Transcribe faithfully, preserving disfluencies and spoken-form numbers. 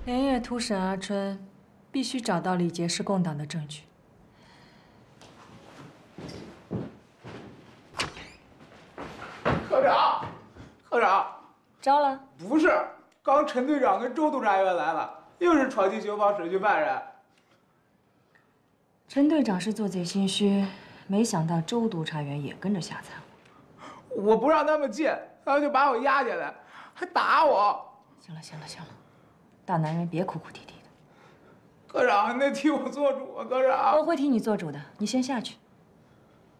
连夜突审阿春，必须找到李杰是共党的证据。 科长，科长， 招了？ 不是，刚陈队长跟周督察员来了，又是闯进刑房审讯犯人。 陈队长是做贼心虚，没想到周督察员也跟着下掺和。 我不让他们进，他们就把我押进来，还打我。 行了行了行了，大男人别哭哭啼啼的。 科长，你得替我做主啊，科长。 我会替你做主的，你先下去。